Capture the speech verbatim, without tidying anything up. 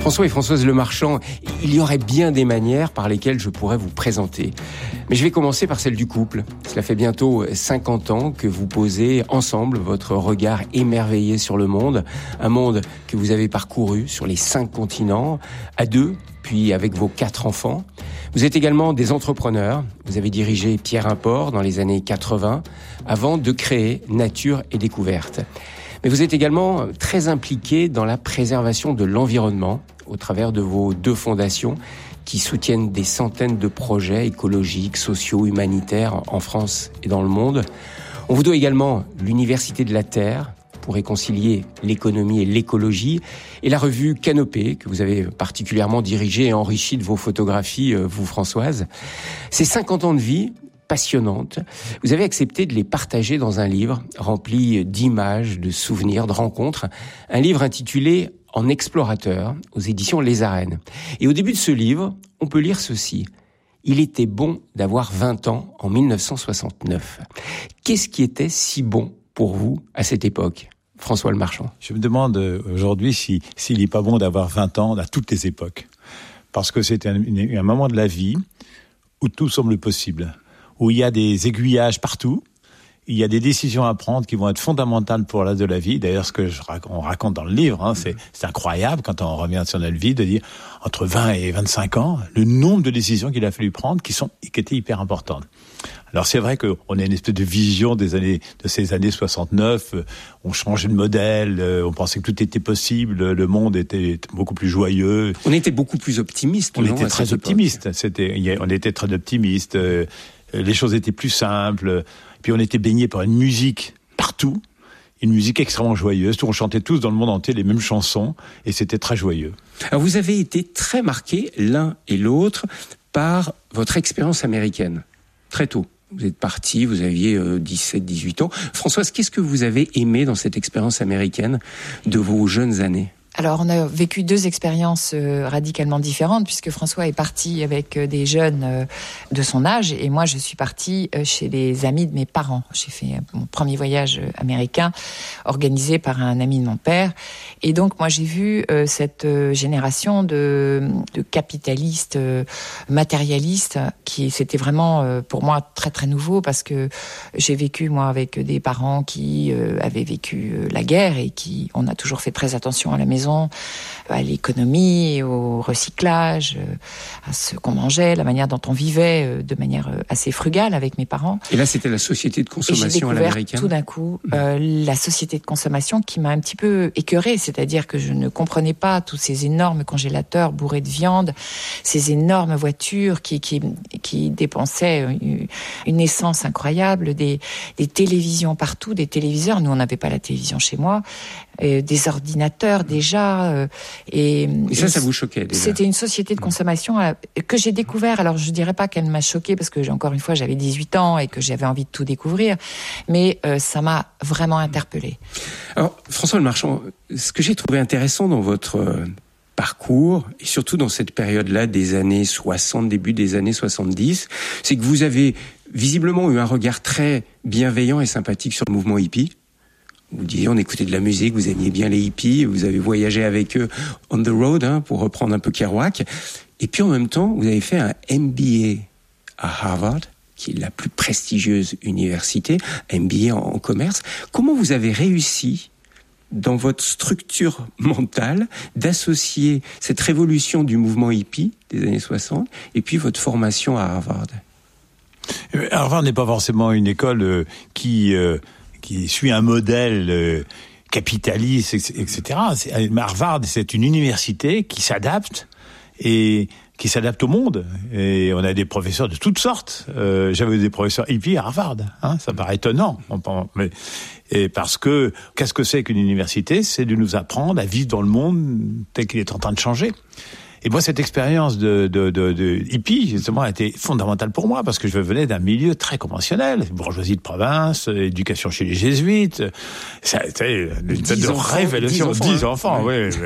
François et Françoise Lemarchand, il y aurait bien des manières par lesquelles je pourrais vous présenter. Mais je vais commencer par celle du couple. Cela fait bientôt cinquante ans que vous posez ensemble votre regard émerveillé sur le monde. Un monde que vous avez parcouru sur les cinq continents, à deux, puis avec vos quatre enfants. Vous êtes également des entrepreneurs. Vous avez dirigé Pierre Import dans les années quatre-vingts, avant de créer Nature et Découverte. Mais vous êtes également très impliqué dans la préservation de l'environnement au travers de vos deux fondations qui soutiennent des centaines de projets écologiques, sociaux, humanitaires en France et dans le monde. On vous doit également l'Université de la Terre pour réconcilier l'économie et l'écologie et la revue Canopée que vous avez particulièrement dirigée et enrichie de vos photographies, vous Françoise. Ces cinquante ans de vie passionnantes, vous avez accepté de les partager dans un livre rempli d'images, de souvenirs, de rencontres. Un livre intitulé « En explorateur » aux éditions Les Arènes. Et au début de ce livre, on peut lire ceci. « Il était bon d'avoir vingt ans en mille neuf cent soixante-neuf ». Qu'est-ce qui était si bon pour vous à cette époque ? François Lemarchand. Je me demande aujourd'hui si, s'il n'est pas bon d'avoir vingt ans à toutes les époques. Parce que c'est un, un moment de la vie où tout semble possible. Où il y a des aiguillages partout, il y a des décisions à prendre qui vont être fondamentales pour la de la vie. D'ailleurs, ce que je raconte, on raconte dans le livre, hein, c'est, c'est incroyable quand on revient sur notre vie de dire entre vingt et vingt-cinq ans, le nombre de décisions qu'il a fallu prendre qui sont qui étaient hyper importantes. Alors c'est vrai qu'on a une espèce de vision des années de ces années soixante-neuf. On changeait de modèle, on pensait que tout était possible, le monde était beaucoup plus joyeux. On était beaucoup plus optimiste. On non, était très optimiste. C'était, on était très optimiste. Les choses étaient plus simples. Puis on était baigné par une musique partout, une musique extrêmement joyeuse. On chantait tous dans le monde entier les mêmes chansons et c'était très joyeux. Alors vous avez été très marqués l'un et l'autre par votre expérience américaine, très tôt. Vous êtes partis, vous aviez euh, dix-sept, dix-huit ans. Françoise, qu'est-ce que vous avez aimé dans cette expérience américaine de vos jeunes années ? Alors, on a vécu deux expériences euh, radicalement différentes, puisque François est parti avec euh, des jeunes euh, de son âge, et moi, je suis partie euh, chez les amis de mes parents. J'ai fait euh, mon premier voyage euh, américain, organisé par un ami de mon père. Et donc, moi, j'ai vu euh, cette euh, génération de, de capitalistes, euh, matérialistes, qui c'était vraiment, euh, pour moi, très, très nouveau, parce que j'ai vécu, moi, avec des parents qui euh, avaient vécu euh, la guerre, et qui, on a toujours fait très attention à la maison, à l'économie, au recyclage, à ce qu'on mangeait, la manière dont on vivait de manière assez frugale avec mes parents. Et là, c'était la société de consommation à l'américaine. Et j'ai découvert tout d'un coup euh, la société de consommation qui m'a un petit peu écœurée, c'est-à-dire que je ne comprenais pas tous ces énormes congélateurs bourrés de viande, ces énormes voitures qui, qui, qui dépensaient une essence incroyable, des, des télévisions partout, des téléviseurs. Nous, on n'avait pas la télévision chez moi. Euh, des ordinateurs déjà euh, et, et ça, ça vous choquait déjà. C'était une société de consommation euh, que j'ai découvert. Alors je dirais pas qu'elle m'a choquée parce que encore une fois j'avais dix-huit ans et que j'avais envie de tout découvrir, mais euh, ça m'a vraiment interpellée. Alors François Lemarchand, ce que j'ai trouvé intéressant dans votre euh, parcours et surtout dans cette période-là des années soixante, début des années soixante-dix, c'est que vous avez visiblement eu un regard très bienveillant et sympathique sur le mouvement hippie. Vous disiez, on écoutait de la musique, vous aimiez bien les hippies, vous avez voyagé avec eux on the road, hein, pour reprendre un peu Kerouac. Et puis en même temps, vous avez fait un M B A à Harvard, qui est la plus prestigieuse université, M B A en, en commerce. Comment vous avez réussi, dans votre structure mentale, d'associer cette révolution du mouvement hippie des années soixante et puis votre formation à Harvard ? Harvard n'est pas forcément une école euh, qui... Euh qui suit un modèle euh, capitaliste, et cetera. C'est, Harvard, c'est une université qui s'adapte et qui s'adapte au monde. Et on a des professeurs de toutes sortes. Euh, j'avais des professeurs hippies à Harvard. Hein, ça paraît étonnant. Mais, et parce que, qu'est-ce que c'est qu'une université ? C'est de nous apprendre à vivre dans le monde tel qu'il est en train de changer. Et moi, cette expérience de, de, de, de hippie, justement, a été fondamentale pour moi, parce que je venais d'un milieu très conventionnel, bourgeoisie de province, éducation chez les jésuites. Ça a été une sorte de révélation. dix enfants, dix enfants, oui.